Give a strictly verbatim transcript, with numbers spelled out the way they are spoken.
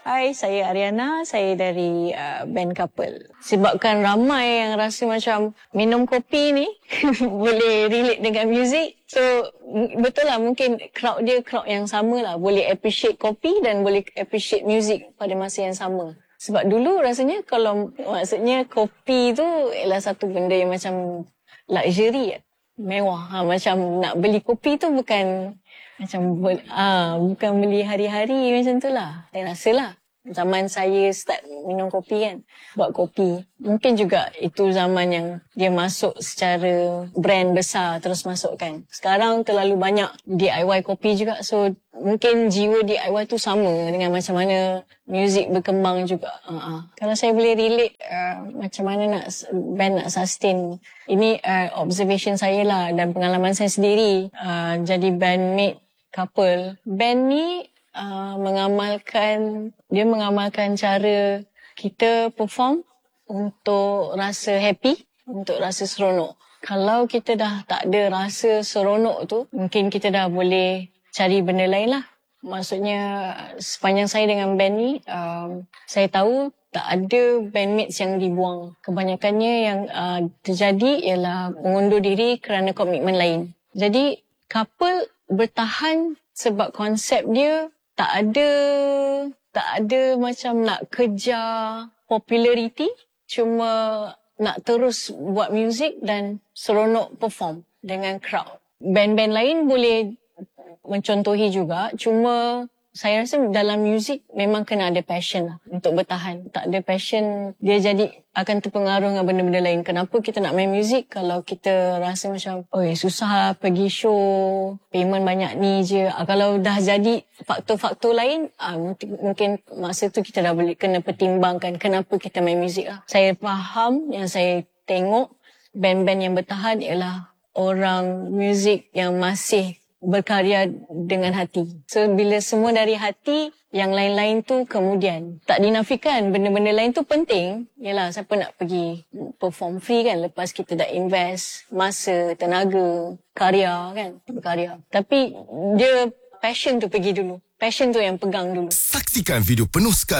Hai, saya Ariana. Saya dari uh, band Couple. Sebabkan ramai yang rasa macam minum kopi ni boleh relate dengan muzik. So, betul lah mungkin crowd dia crowd yang sama lah. Boleh appreciate kopi dan boleh appreciate muzik pada masa yang sama. Sebab dulu rasanya kalau maksudnya kopi tu ialah satu benda yang macam luxury, mewah. Ha, macam nak beli kopi tu bukan macam ah bukan beli hari-hari macam tu lah. Saya rasa lah. Zaman saya start minum kopi kan. Buat kopi. Mungkin juga itu zaman yang dia masuk secara brand besar terus masuk kan. Sekarang terlalu banyak D I Y kopi juga. So mungkin jiwa D I Y tu sama dengan macam mana muzik berkembang juga. Uh-huh. Kalau saya boleh relate uh, macam mana nak band nak sustain. Ini uh, observation saya lah dan pengalaman saya sendiri. Uh, jadi bandmate Couple. Band ni uh, mengamalkan, dia mengamalkan cara kita perform untuk rasa happy, untuk rasa seronok. Kalau kita dah tak ada rasa seronok tu, mungkin kita dah boleh cari benda lain lah. Maksudnya sepanjang saya dengan band ni, um, saya tahu tak ada bandmates yang dibuang. Kebanyakannya yang uh, terjadi ialah mengundur diri kerana komitmen lain. Jadi Couple bertahan sebab konsep dia tak ada tak ada macam nak kejar populariti, cuma nak terus buat muzik dan seronok perform dengan crowd. Band-band lain boleh mencontohi juga, cuma saya rasa dalam muzik memang kena ada passion lah untuk bertahan. Tak ada passion, dia jadi akan terpengaruh dengan benda-benda lain. Kenapa kita nak main muzik kalau kita rasa macam, oi susah lah pergi show, payment banyak ni je. Ah, kalau dah jadi faktor-faktor lain, ah, mungkin, mungkin masa tu kita dah boleh kena pertimbangkan kenapa kita main muzik lah. Saya faham, yang saya tengok band-band yang bertahan ialah orang muzik yang masih berkarya dengan hati. So, bila semua dari hati, yang lain-lain tu kemudian. Tak dinafikan, benda-benda lain tu penting. Yalah, siapa nak pergi perform free kan, lepas kita dah invest masa, tenaga, karya kan, berkarya. Tapi, dia passion tu pergi dulu. Passion tu yang pegang dulu. Saksikan video penuh sekarang.